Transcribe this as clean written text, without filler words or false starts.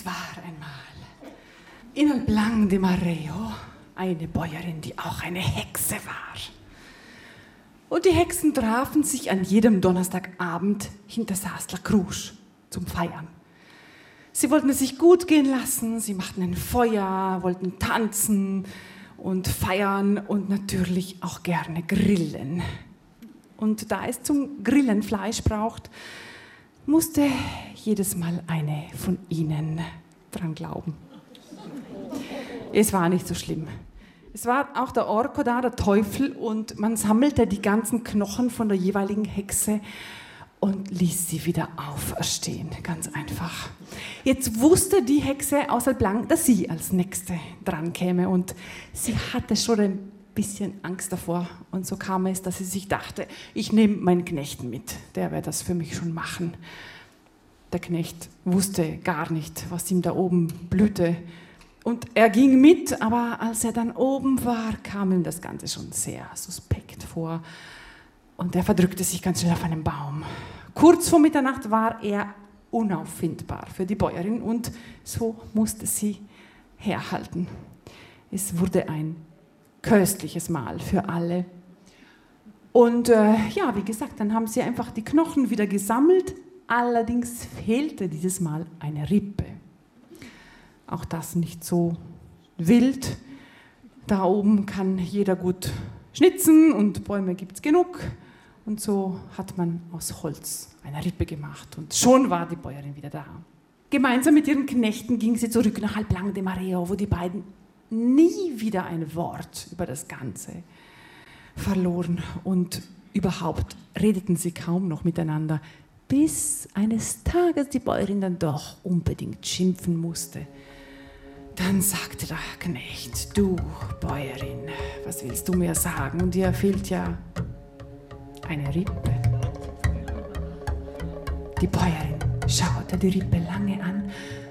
war einmal in Alblang de Mareo eine Bäuerin, die auch eine Hexe war. Und die Hexen trafen sich an jedem Donnerstagabend hinter Sasla Krusch zum Feiern. Sie wollten es sich gut gehen lassen, sie machten ein Feuer, wollten tanzen und feiern und natürlich auch gerne grillen. Und da es zum Grillen Fleisch braucht, musste jedes Mal eine von ihnen dran glauben. Es war nicht so schlimm. Es war auch der Orko da, der Teufel, und man sammelte die ganzen Knochen von der jeweiligen Hexe und ließ sie wieder auferstehen, ganz einfach. Jetzt wusste die Hexe aus Alblang, dass sie als Nächste dran käme, und sie hatte schon ein bisschen Angst davor, und so kam es, dass sie sich dachte, ich nehme meinen Knecht mit, der wird das für mich schon machen. Der Knecht wusste gar nicht, was ihm da oben blühte, und er ging mit, aber als er dann oben war, kam ihm das Ganze schon sehr suspekt vor, und er verdrückte sich ganz schnell auf einen Baum. Kurz vor Mitternacht war er unauffindbar für die Bäuerin, und so musste sie herhalten. Es wurde ein köstliches Mahl für alle. Und ja, wie gesagt, dann haben sie einfach die Knochen wieder gesammelt, allerdings fehlte dieses Mal eine Rippe. Auch das nicht so wild. Da oben kann jeder gut schnitzen und Bäume gibt es genug. Und so hat man aus Holz eine Rippe gemacht und schon war die Bäuerin wieder da. Gemeinsam mit ihren Knechten ging sie zurück nach Alblang de Mareo, wo die beiden nie wieder ein Wort über das Ganze verloren und überhaupt redeten sie kaum noch miteinander, bis eines Tages die Bäuerin dann doch unbedingt schimpfen musste. Dann sagte der Knecht, du Bäuerin, was willst du mir sagen? Dir fehlt ja eine Rippe. Die Bäuerin schaute die Rippe lange an